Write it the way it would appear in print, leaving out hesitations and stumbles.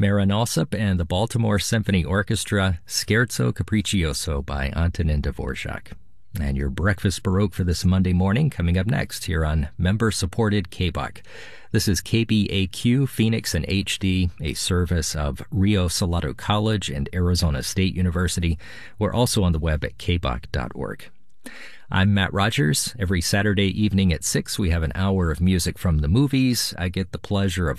Marin Alsop and the Baltimore Symphony Orchestra, Scherzo Capriccioso by Antonin Dvorak. And your Breakfast Baroque for this Monday morning coming up next here on member-supported KBOC. This is KBAQ Phoenix and HD, a service of Rio Salado College and Arizona State University. We're also on the web at kboc.org. I'm Matt Rogers. Every Saturday evening at 6, we have an hour of music from the movies. I get the pleasure of